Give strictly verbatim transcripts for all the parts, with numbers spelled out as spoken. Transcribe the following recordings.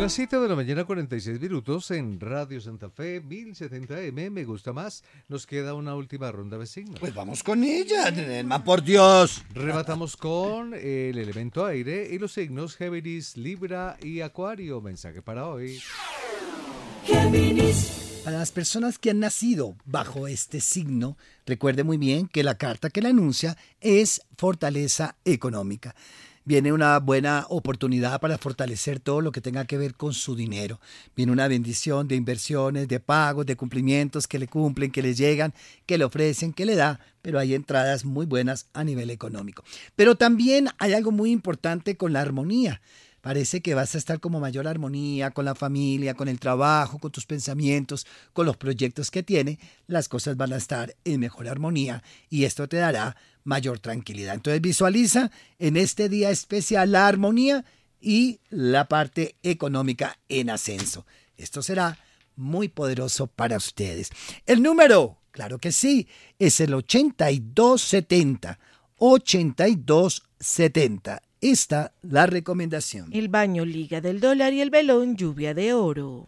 las siete de la mañana, cuarenta y seis minutos en Radio Santa Fe, mil setenta eme, me gusta más. Nos queda una última ronda de signos. Pues vamos con ella, Nelma, por Dios. Rematamos con el elemento aire y los signos Géminis, Libra y Acuario. Mensaje para hoy. Géminis. Para las personas que han nacido bajo este signo, recuerde muy bien que la carta que le anuncia es fortaleza económica. Viene una buena oportunidad para fortalecer todo lo que tenga que ver con su dinero. Viene una bendición de inversiones, de pagos, de cumplimientos que le cumplen, que le llegan, que le ofrecen, que le da, pero hay entradas muy buenas a nivel económico. Pero también hay algo muy importante con la armonía. Parece que vas a estar como mayor armonía con la familia, con el trabajo, con tus pensamientos, con los proyectos que tiene. Las cosas van a estar en mejor armonía y esto te dará mayor tranquilidad. Entonces visualiza en este día especial la armonía y la parte económica en ascenso. Esto será muy poderoso para ustedes. El número, claro que sí, es el ochenta y dos setenta. ochenta y dos setenta. Esta la recomendación. El baño liga del dólar y el velón lluvia de oro.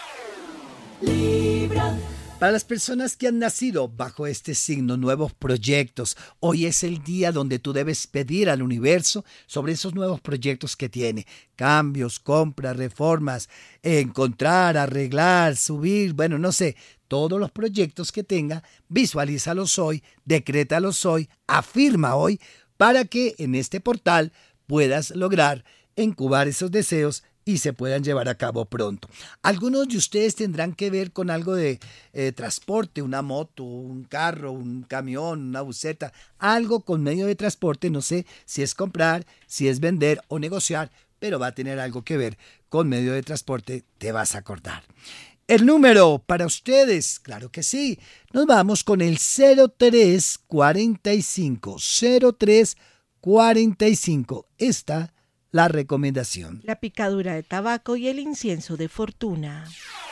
Libra. Para las personas que han nacido bajo este signo, nuevos proyectos, hoy es el día donde tú debes pedir al universo sobre esos nuevos proyectos que tiene. Cambios, compras, reformas, encontrar, arreglar, subir, bueno, no sé, todos los proyectos que tenga, visualízalos hoy, decrétalos hoy, afirma hoy, para que en este portal puedas lograr incubar esos deseos y se puedan llevar a cabo pronto. Algunos de ustedes tendrán que ver con algo de eh, transporte, una moto, un carro, un camión, una buseta, algo con medio de transporte, no sé si es comprar, si es vender o negociar, pero va a tener algo que ver con medio de transporte, te vas a acordar. El número para ustedes, claro que sí, nos vamos con el cero tres cuarenta y cinco, cero tres cuarenta y cinco. Esta la recomendación. La picadura de tabaco y el incienso de fortuna.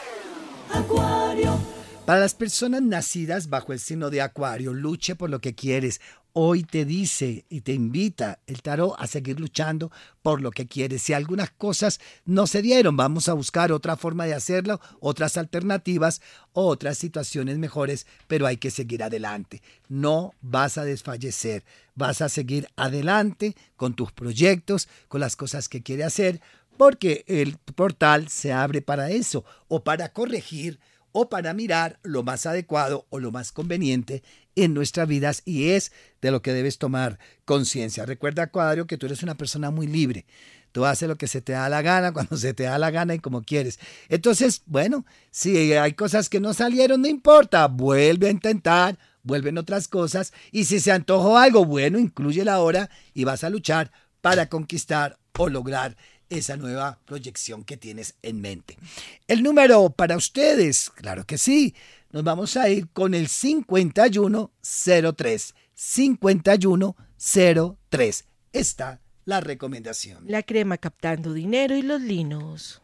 Acuario. Para las personas nacidas bajo el signo de Acuario, luche por lo que quieres. Hoy te dice y te invita el tarot a seguir luchando por lo que quieres. Si algunas cosas no se dieron, vamos a buscar otra forma de hacerlo, otras alternativas, otras situaciones mejores, pero hay que seguir adelante. No vas a desfallecer, vas a seguir adelante con tus proyectos, con las cosas que quieres hacer, porque el portal se abre para eso, o para corregir, o para mirar lo más adecuado o lo más conveniente en nuestras vidas, y es de lo que debes tomar conciencia. Recuerda, Acuario, que tú eres una persona muy libre. Tú haces lo que se te da la gana, cuando se te da la gana y como quieres. Entonces, bueno, si hay cosas que no salieron, no importa, vuelve a intentar, vuelven otras cosas, y si se antojó algo, bueno, inclúyela ahora y vas a luchar para conquistar o lograr esa nueva proyección que tienes en mente. El número para ustedes, claro que sí, nos vamos a ir con el cincuenta y uno cero tres, cincuenta y uno cero tres. Esta la recomendación. La crema captando dinero y los linos.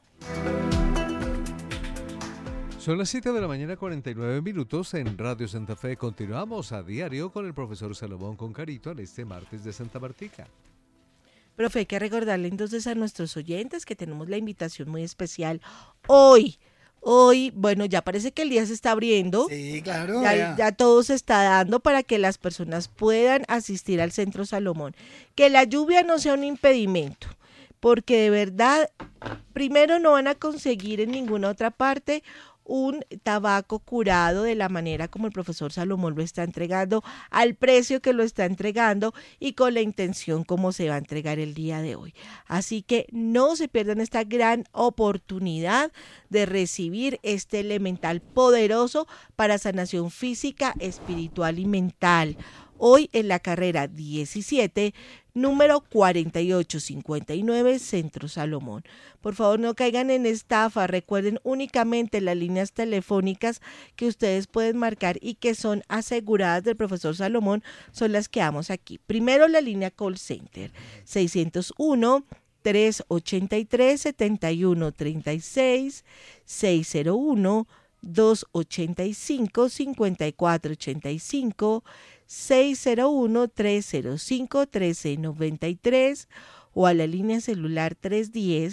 Son las siete de la mañana, cuarenta y nueve minutos en Radio Santa Fe. Continuamos a diario con el profesor Salomón Concarito en este martes de Santa Martica. Profe, hay que recordarle entonces a nuestros oyentes que tenemos la invitación muy especial hoy. Hoy, bueno, ya parece que el día se está abriendo. Sí, claro. Ya, ya. ya todo se está dando para que las personas puedan asistir al Centro Salomón. Que la lluvia no sea un impedimento, porque de verdad, primero no van a conseguir en ninguna otra parte un tabaco curado de la manera como el profesor Salomón lo está entregando, al precio que lo está entregando y con la intención como se va a entregar el día de hoy. Así que no se pierdan esta gran oportunidad de recibir este elemental poderoso para sanación física, espiritual y mental. Hoy en la carrera diecisiete, número cuarenta y ocho cincuenta y nueve, Centro Salomón. Por favor, no caigan en estafa. Recuerden únicamente las líneas telefónicas que ustedes pueden marcar y que son aseguradas del profesor Salomón, son las que damos aquí. Primero, la línea call center, seiscientos uno, trescientos ochenta y tres, setenta y uno treinta y seis, seiscientos uno, doscientos ochenta y cinco, cincuenta y cuatro ochenta y cinco, seiscientos uno, trescientos cinco, trece noventa y tres, o a la línea celular trescientos diez,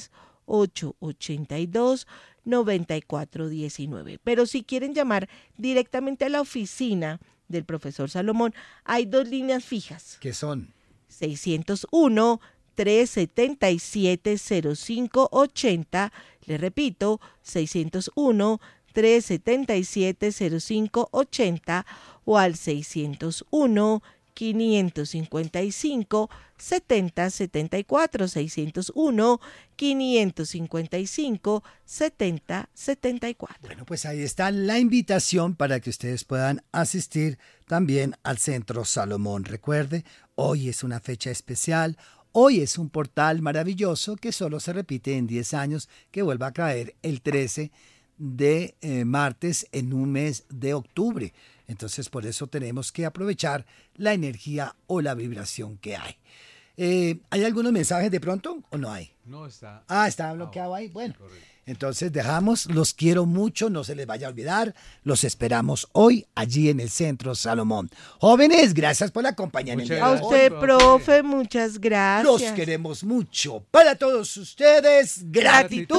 ocho ocho dos, nueve cuatro uno nueve. Pero si quieren llamar directamente a la oficina del profesor Salomón, hay dos líneas fijas. ¿Qué son? seiscientos uno, trescientos setenta y siete, cero cinco ochenta. Le repito, seiscientos uno, trescientos setenta y siete, cero cinco ochenta o al seiscientos uno, quinientos cincuenta y cinco, setenta setenta y cuatro, seiscientos uno, quinientos cincuenta y cinco, setenta setenta y cuatro. Bueno, pues ahí está la invitación para que ustedes puedan asistir también al Centro Salomón. Recuerde, hoy es una fecha especial, hoy es un portal maravilloso que solo se repite en diez años, que vuelva a caer el trece de eh, martes en un mes de octubre. Entonces, por eso tenemos que aprovechar la energía o la vibración que hay. Eh, ¿Hay algunos mensajes de pronto o no hay? No está. Ah, está bloqueado ahí. Bueno, Correcto. entonces dejamos. Los quiero mucho, no se les vaya a olvidar. Los esperamos hoy allí en el Centro Salomón. Jóvenes, gracias por la compañía. Muchas A gracias, usted, profe. profe, muchas gracias. Los queremos mucho. Para todos ustedes, gratitud.